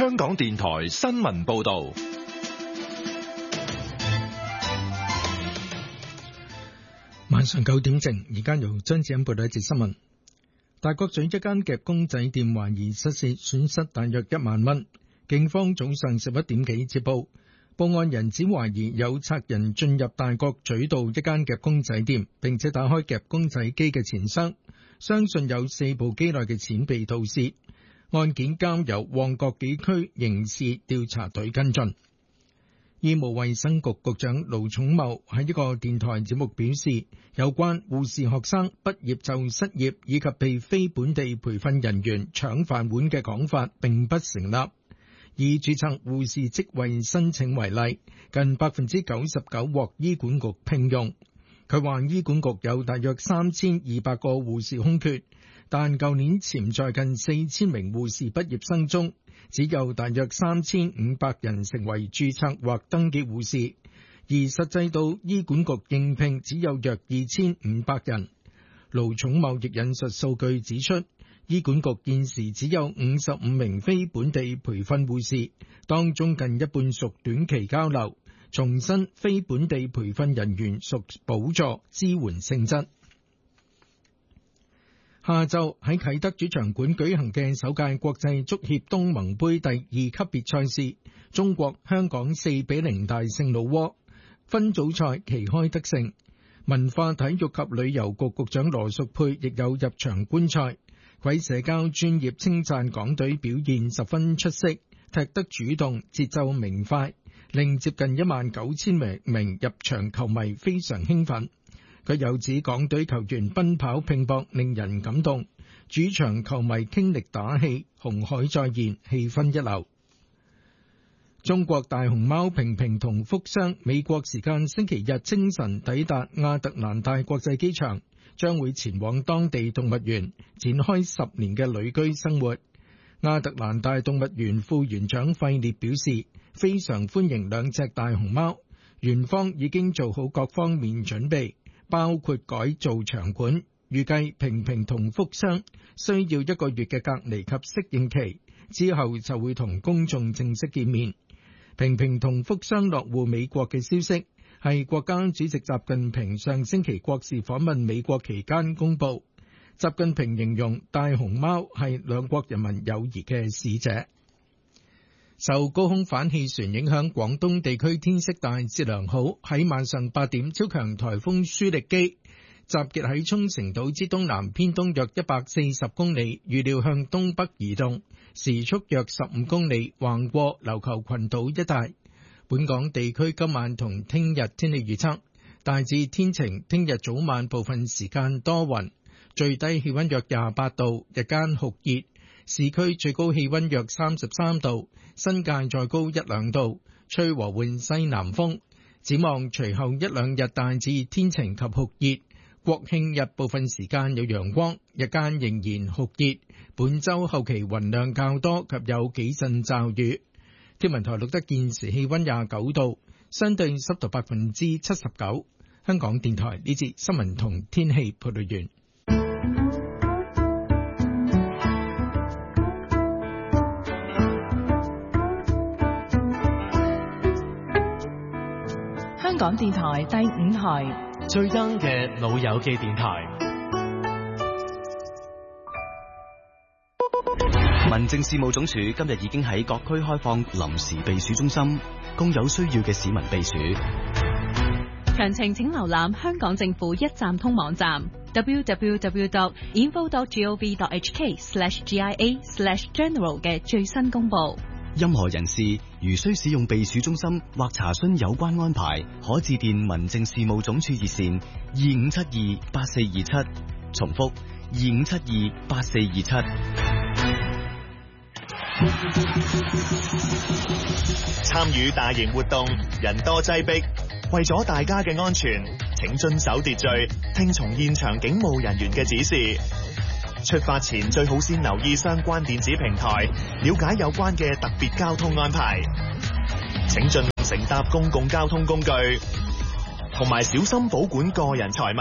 香港電台新聞報道。 晚上9點正，而家由張子欣報道一節新聞。大角咀一間夾公仔店懷疑失竊，損失大約1萬蚊。警方早上11點幾接報，報案人指懷疑有賊人進入大角咀道一間夾公仔店，並且打開夾公仔機嘅前箱，相信有4部機內嘅錢被盜竊。案件交由旺角警區刑事調查隊跟進。醫務衛生局局長盧寵茂喺一個電台節目表示，有關護士學生畢業就失業以及被非本地培訓人員搶飯碗嘅講法並不成立。以註冊護士職位申請為例，近 99% 獲醫管局聘用。佢話醫管局有大約3200個護士空缺，但舊年潛在近4000名護士畢業生中，只有大約3500人成為註冊或登記護士，而實際到醫管局應聘只有約2500人。盧寵茂亦引述數據指出，醫管局現時只有55名非本地培訓護士，當中近一半屬短期交流，重申非本地培訓人員屬補助支援性質。下晝喺啟德主場館舉行嘅首屆國際足協東盟杯第2級別賽事，中國香港4-0大勝老撾，分組賽旗開得勝。文化體育及旅遊局局長羅淑佩亦有入場觀賽，喺社交專頁稱讚港隊表現十分出色，踢得主動，節奏明快，令接近19000名入場球迷非常興奮。佢又指港隊球員奔跑拼搏令人感動，主場球迷傾力打氣，紅海再現，氣氛一流。中國大熊貓平平同福箱美國時間星期日清晨抵達亞特蘭大國際機場，將會前往當地動物園展開10年嘅旅居生活。亞特蘭大動物園副園長費列表示，非常歡迎兩隻大熊貓，園方已經做好各方面準備，包括改造場館，預計平平同福箱需要1個月嘅隔離及適應期，之後就會同公眾正式見面。平平同福箱落戶美國嘅消息係國家主席習近平上星期國事訪問美國期間公佈。習近平形容大熊貓係兩國人民友誼嘅使者。受高空反氣旋影響，廣東地區天色大致良好。喺晚上8點，超強颱風舒力基集結喺沖繩島之東南偏東約140公里，預料向東北移動，時速約15公里，橫過琉球群島一帶。本港地區今晚同聽日天氣預測大致天晴，聽日早晚部分時間多雲，最低氣溫約28度，日間酷熱，市區最高氣溫約33度，新界再高1-2度，吹和緩西南風。展望隨後1-2日大致天晴及酷熱，國慶日部分時間有陽光，日間仍然酷熱。本週後期雲量較多及有幾陣驟雨。天文台錄得現時氣溫29度，相對濕度79%。香港電台呢節新聞同天氣報道完。 香港電台第5台最 young 嘅老友記電台。 民政事務總署今日已經喺各區開放臨時避暑中心，供有需要嘅市民避暑。 詳情請瀏覽香港政府一站通網站 www.info.gov.hk/GIA/general 嘅最新公佈。 任何人士如需使用避暑中心或查詢有關安排，可致電民政事務總署熱線25728427，重複25728427。 參與大型活動，人多擠迫，為咗大家嘅安全，請遵守秩序，聽從現場警務人員嘅指示。出發前最好先留意相關電子平台，了解有關嘅特別交通安排。請盡量乘搭公共交通工具，同埋小心保管個人財物。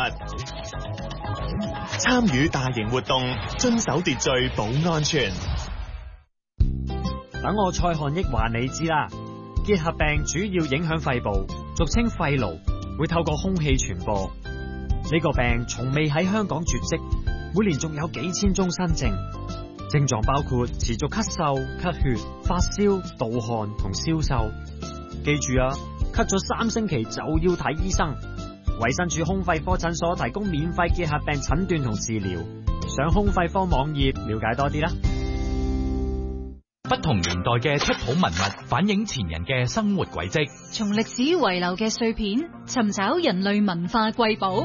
參與大型活動，遵守秩序，保安全。 等我蔡漢益話你知啦。結核病主要影響肺部，俗稱肺癆，會透過空氣傳播。呢個病從未喺香港絕跡，每年仲有幾千宗新症。症狀包括持續咳嗽、咳血、發燒、盜汗同消瘦。記住啊，咳咗3星期就要睇醫生。衛生署胸肺科診所提供免費結核病診斷同治療，上胸肺科網頁了解多啲啦。 不同年代嘅出土文物反映前人嘅生活軌跡， 從歷史遺留嘅碎片尋找人類文化瑰寶。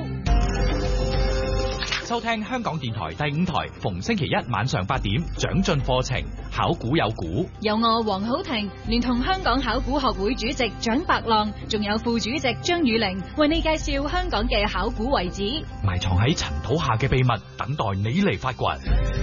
收聽香港電台第5台，逢星期一晚上8點，長進課程，考古有古。 由我黃好婷聯同香港考古學會主席蔣白浪，仲有副主席張宇玲，為你介紹香港嘅考古遺址， 埋藏喺塵土下嘅秘密，等待你嚟發掘。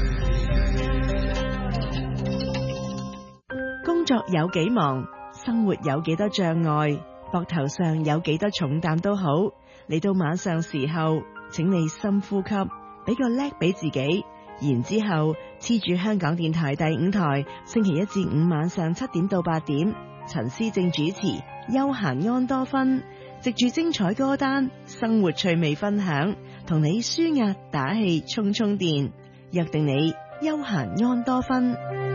工作有幾忙，生活有幾多障礙，膊頭上有幾多重擔都好，嚟到晚上時候，請你深呼吸，俾個叻俾自己，然之後黐住香港電台第5台，星期1至5晚上7點到8點，陳思正主持休閒安多芬，藉住精彩歌單、生活趣味分享，同你舒壓打氣充充電，約定你休閒安多芬。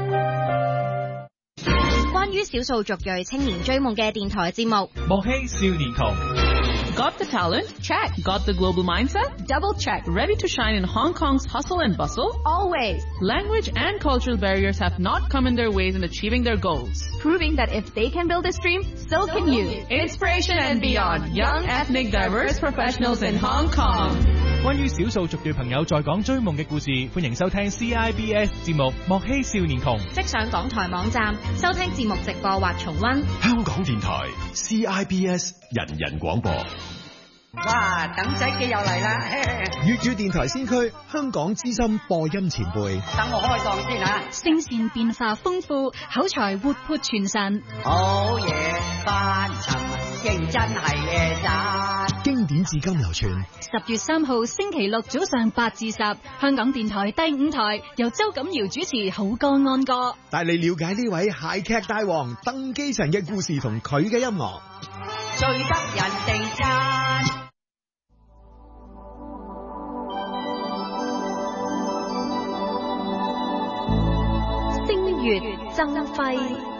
關於少數族裔青年追夢嘅電台節目， 莫欺少年窮。 Got the talent? Check. Got the global mindset? Double check. Ready to shine in Hong Kong's hustle and bustle? Always. Language and cultural barriers have not come in their ways in achieving their goals. Proving that if they can build this dream, so can you. Inspiration and beyond. Young, ethnic, diverse professionals in Hong Kong. 關於少數族裔朋友在港追夢嘅故事，歡迎收聽 CIBS 節目《莫欺少年窮》。 即上港台網站收聽節目直播或重溫。 香港電台 CIBS 人人廣播。 哇！等仔嘅又嚟啦！ 粵語電台先驅，香港資深播音前輩。 等我開檔先嚇。 聲線變化豐富，口才活潑傳神。 好嘢，翻尋認真係嘅咋。 經典至今流傳。 10月3號星期六早上8至10，香港電台第5台由周錦堯主持《好歌安歌》， 帶你了解呢位諧劇大王鄧基祥嘅故事同佢嘅音樂， 最得人哋讚。 星月增輝。